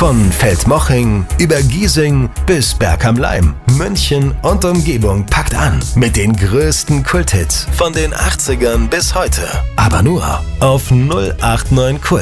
Von Feldmoching über Giesing bis Berg am Laim, München und Umgebung packt an mit den größten Kulthits von den 80ern bis heute. Aber nur auf 089 Kult.